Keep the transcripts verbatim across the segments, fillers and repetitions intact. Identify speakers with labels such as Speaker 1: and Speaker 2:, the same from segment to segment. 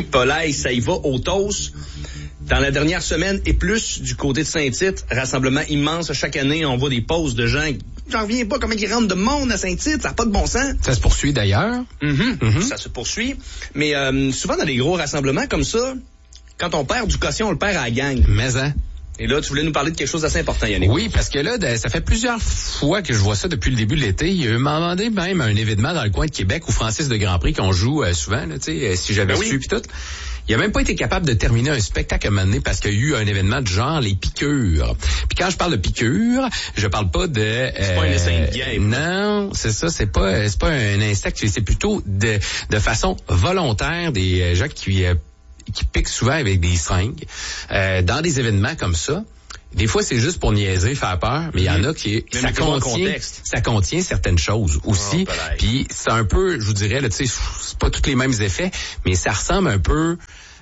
Speaker 1: Polaï, ça y va au toast. Dans la dernière semaine et plus, du côté de Saint-Tite, rassemblement immense. Chaque année, on voit des posts de gens. J'en reviens pas comment ils rentrent de monde à Saint-Tite. Ça n'a pas de bon sens.
Speaker 2: Ça se poursuit d'ailleurs.
Speaker 1: Mm-hmm.
Speaker 2: Mm-hmm.
Speaker 1: Ça se poursuit. Mais euh, souvent, dans les gros rassemblements comme ça, quand on perd du quotient, on le perd à la gang.
Speaker 2: Mais hein.
Speaker 1: Et là, tu voulais nous parler de quelque chose d'assez important, Yannick.
Speaker 2: Oui, parce que là, ça fait plusieurs fois que je vois ça depuis le début de l'été. Il y a eu un moment donné même un événement dans le coin de Québec où Francis de Grandpré, qu'on joue euh, souvent, tu sais, si j'avais
Speaker 1: ben
Speaker 2: su
Speaker 1: oui.
Speaker 2: puis tout. Il a même pas été capable de terminer un spectacle à un moment donné parce qu'il y a eu un événement de genre les piqûres. Puis quand je parle de piqûres, je parle pas de euh,
Speaker 1: c'est pas un insecte gay.
Speaker 2: Non, c'est ça, c'est pas c'est pas un insecte, c'est plutôt de de façon volontaire des gens qui euh, qui piquent souvent avec des seringues euh, dans des événements comme ça. Des fois, c'est juste pour niaiser, faire peur, mais il y en a qui
Speaker 1: mais
Speaker 2: ça
Speaker 1: mais
Speaker 2: contient ça contient certaines choses aussi.
Speaker 1: Oh,
Speaker 2: puis c'est un peu, je vous dirais là, tu sais, c'est pas tous les mêmes effets, mais ça ressemble un peu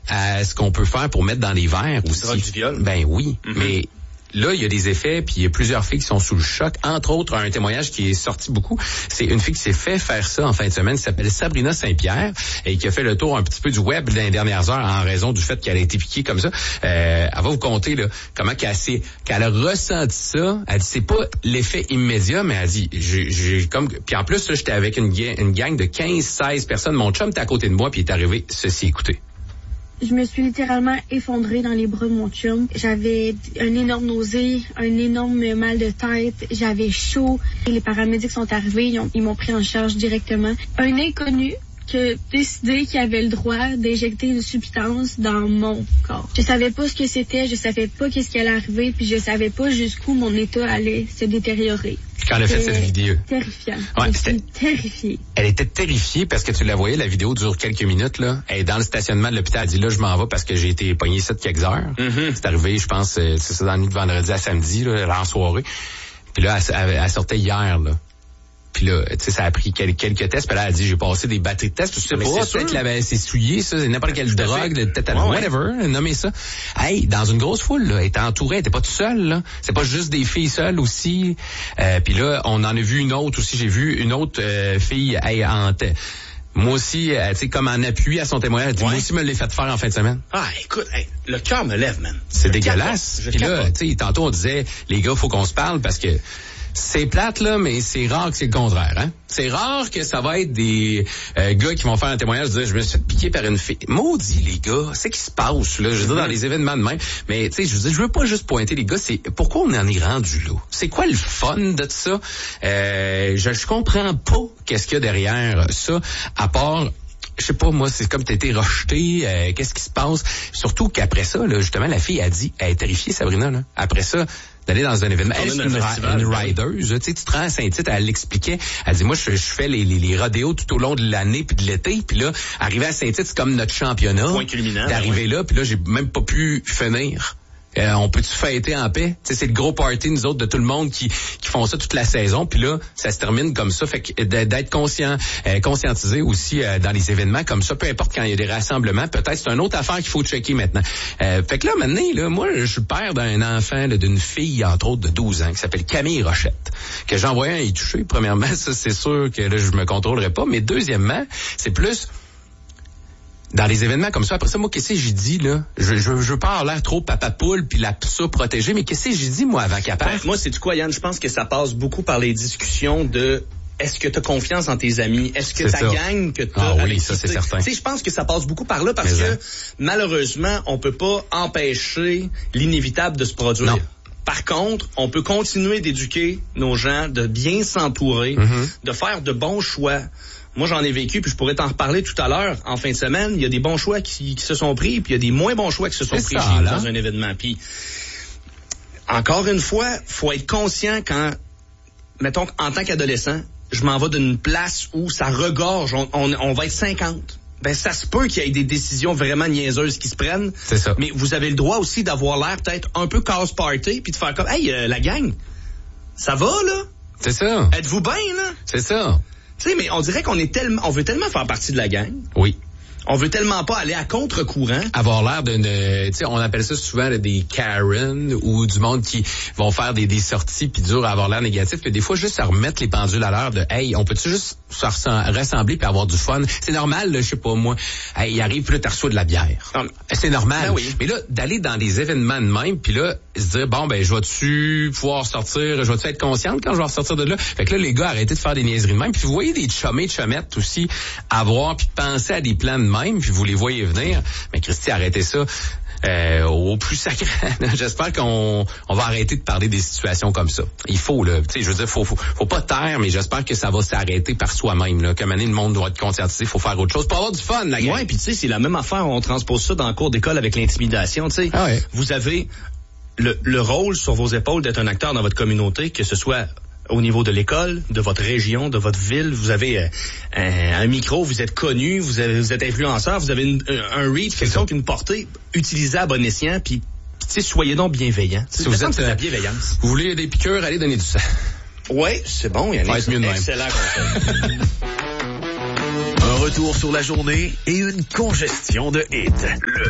Speaker 2: à ce qu'on peut faire pour mettre dans les verres aussi.
Speaker 1: C'est du viol.
Speaker 2: Ben oui,
Speaker 1: mm-hmm.
Speaker 2: mais là, il y a des effets, puis il y a plusieurs filles qui sont sous le choc. Entre autres, un témoignage qui est sorti beaucoup, c'est une fille qui s'est fait faire ça en fin de semaine, qui s'appelle Sabrina Saint-Pierre, et qui a fait le tour un petit peu du web dans les dernières heures en raison du fait qu'elle a été piquée comme ça. Euh, elle va vous conter là, comment qu'elle, s'est, qu'elle a ressenti ça. Elle dit, c'est pas l'effet immédiat, mais elle dit, j'ai, j'ai comme... Puis en plus, là, j'étais avec une, une gang de quinze seize personnes. Mon chum était à côté de moi, puis il est arrivé, ceci, écoutez.
Speaker 3: Je me suis littéralement effondrée dans les bras de mon chum. J'avais un énorme nausée, un énorme mal de tête, j'avais chaud. Les paramédics sont arrivés, ils, ont, ils m'ont pris en charge directement. Un inconnu qui a décidé qu'il avait le droit d'injecter une substance dans mon corps. Je savais pas ce que c'était, je savais pas qu'est-ce qui allait arriver, puis je savais pas jusqu'où mon état allait se détériorer.
Speaker 2: Quand elle a fait cette vidéo.
Speaker 3: Terrifiant.
Speaker 2: Ouais,
Speaker 3: je suis terrifiée.
Speaker 2: Elle était terrifiée parce que tu la voyais, la vidéo dure quelques minutes, là. Elle est dans le stationnement de l'hôpital. Elle dit, là, je m'en vais parce que j'ai été pognée ça de quelques heures.
Speaker 1: Mm-hmm.
Speaker 2: C'est arrivé, je pense, c'est ça, dans la nuit de vendredi à samedi, là, en soirée. Puis là, elle, elle, elle sortait hier, là. Puis là, tu sais, ça a pris quelques, quelques tests. Puis là, elle a dit, j'ai passé des batteries de tests. Tu sais
Speaker 1: mais
Speaker 2: pas,
Speaker 1: c'est
Speaker 2: peut-être qu'elle s'est souillée, ça, n'importe quelle
Speaker 1: tout
Speaker 2: drogue, le tétanos,
Speaker 1: ouais,
Speaker 2: whatever, ouais. Nommez ça. Hey, dans une grosse foule, là, elle était entourée, elle était pas toute seule, là. C'est pas juste des filles seules aussi. Euh, puis là, on en a vu une autre aussi. J'ai vu une autre euh, fille, hey, en tête. Moi aussi, euh, tu sais, comme en appui à son témoignage, elle dit, ouais. Moi aussi me l'ai fait faire en fin de semaine.
Speaker 1: Ah, écoute, hey, le cœur me lève, man.
Speaker 2: C'est
Speaker 1: je
Speaker 2: dégueulasse. Puis là, tu sais, tantôt on disait, les gars, faut qu'on se parle parce que c'est plate, là, mais c'est rare que c'est le contraire, hein. C'est rare que ça va être des euh, gars qui vont faire un témoignage de dire, je me suis fait piquer par une fille. Maudit, les gars, c'est qui se passe, là, je veux dire, dans les événements de même. Mais, tu sais, je veux dire, je veux pas juste pointer les gars, c'est pourquoi on en est rendu là? C'est quoi le fun de ça? Euh, je, je comprends pas qu'est-ce qu'il y a derrière ça, à part... Je sais pas, moi, c'est comme t'as été rejeté, euh, qu'est-ce qui se passe? Surtout qu'après ça, là, justement, la fille a dit, elle est terrifiée, Sabrina, là. Après ça, d'aller dans un événement. Elle, c'est une, une rideuse, tu sais, tu te rends à Saint-Tite, elle l'expliquait. Elle dit, moi, je, je fais les, les, les rodéos tout au long de l'année puis de l'été, puis là, arriver à Saint-Tite, c'est comme notre championnat.
Speaker 1: Point culminant.
Speaker 2: D'arriver
Speaker 1: ouais.
Speaker 2: là, puis là, j'ai même pas pu finir. Euh, on peut-tu fêter en paix? T'sais, c'est le gros party, nous autres, de tout le monde qui qui font ça toute la saison. Puis là, ça se termine comme ça. Fait que d'être conscient, euh, conscientisé aussi euh, dans les événements comme ça, peu importe quand il y a des rassemblements, peut-être c'est une autre affaire qu'il faut checker maintenant. Euh, fait que là, maintenant, là, moi, je suis père d'un enfant, là, d'une fille, entre autres, de douze ans, qui s'appelle Camille Rochette, que j'ai envoyé un y toucher. Premièrement, ça, c'est sûr que là, je me contrôlerai pas. Mais deuxièmement, c'est plus... Dans les événements comme ça, après ça, moi, qu'est-ce que j'ai dit, là? Je, je, je veux pas avoir l'air trop papa poule puis la ça protégée, mais qu'est-ce que j'ai dit, moi, avant qu'elle parte?
Speaker 1: Ben, moi, c'est du quoi, Yann? Je pense que ça passe beaucoup par les discussions de est-ce que tu as confiance en tes amis? Est-ce que
Speaker 2: c'est
Speaker 1: ta
Speaker 2: ça.
Speaker 1: gang que tu as...
Speaker 2: Ah oui, ça, c'est certain.
Speaker 1: Tu sais, je pense que ça passe beaucoup par là parce
Speaker 2: mais
Speaker 1: que,
Speaker 2: ça.
Speaker 1: malheureusement, on peut pas empêcher l'inévitable de se produire.
Speaker 2: Non.
Speaker 1: Par contre, on peut continuer d'éduquer nos gens, de bien s'entourer,
Speaker 2: mm-hmm.
Speaker 1: de faire de bons choix. Moi, j'en ai vécu, puis je pourrais t'en reparler tout à l'heure. En fin de semaine, il y a des bons choix qui, qui se sont pris, puis il y a des moins bons choix qui se sont
Speaker 2: c'est
Speaker 1: pris
Speaker 2: ça,
Speaker 1: dans un événement. Puis, encore une fois, faut être conscient quand, mettons, en tant qu'adolescent, je m'en vais d'une place où ça regorge, on, on, on va être cinquante. Ben, ça se peut qu'il y ait des décisions vraiment niaiseuses qui se prennent.
Speaker 2: C'est ça.
Speaker 1: Mais vous avez le droit aussi d'avoir l'air peut-être un peu casse-party, puis de faire comme, hey, euh, la gang, ça va, là?
Speaker 2: C'est ça.
Speaker 1: Êtes-vous bien, là?
Speaker 2: C'est ça.
Speaker 1: Tu sais, mais on dirait qu'on est tellement, on veut tellement faire partie de la gang.
Speaker 2: Oui.
Speaker 1: On veut tellement pas aller à contre-courant.
Speaker 2: Avoir l'air d'une, tu sais, on appelle ça souvent là, des Karen ou du monde qui vont faire des, des sorties puis dur à avoir l'air négatif. Puis des fois, juste à remettre les pendules à l'heure de, hey, on peut-tu juste se ressembler puis avoir du fun? C'est normal, là, je sais pas moi. Hey, il arrive puis là, t'as reçu de la bière. Ah, c'est normal.
Speaker 1: Ben oui.
Speaker 2: Mais là, d'aller dans des événements de même puis là, se dire, bon, ben, je vais-tu pouvoir sortir, je vais-tu être consciente quand je vais ressortir de là? Fait que là, les gars, arrêtez de faire des niaiseries de même. Puis vous voyez des chummés de chummettes aussi avoir puis penser à des plans de même, puis vous les voyez venir. Mais Christy, arrêtez ça euh, au plus sacré. J'espère qu'on on va arrêter de parler des situations comme ça. Il faut, là, tu sais, je veux dire, faut, faut, faut pas taire, mais j'espère que ça va s'arrêter par soi-même, là. Comme année, le monde doit être conscientisé, faut faire autre chose pour avoir du fun, la gang.
Speaker 1: Ouais, puis tu sais, c'est la même affaire, on transpose ça dans le cours d'école avec l'intimidation, tu sais.
Speaker 2: Ah ouais.
Speaker 1: Vous avez le, le rôle sur vos épaules d'être un acteur dans votre communauté, que ce soit au niveau de l'école, de votre région, de votre ville. Vous avez euh, un, un micro, vous êtes connu, vous, avez, vous êtes influenceur, vous avez une, un reach, quelque chose, une portée utilisée à bon escient, puis tu sais, soyez donc bienveillants.
Speaker 2: Si vous êtes
Speaker 1: de la bienveillance.
Speaker 2: Vous voulez des piqûres, allez donner du sang.
Speaker 1: Ouais, c'est bon, Yannick.
Speaker 2: C'est mieux de
Speaker 1: excellent conseil.
Speaker 4: Un retour sur la journée et une congestion de hits. Le